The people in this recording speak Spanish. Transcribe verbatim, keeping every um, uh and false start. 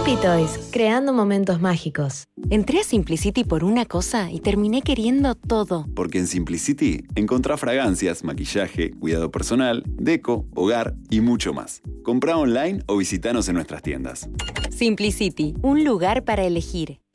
Simply Toys, creando momentos mágicos. Entré a Simplicity por una cosa y terminé queriendo todo. Porque en Simplicity encontrás fragancias, maquillaje, cuidado personal, deco, hogar y mucho más. Comprá online o visitanos en nuestras tiendas. Simplicity, un lugar para elegir.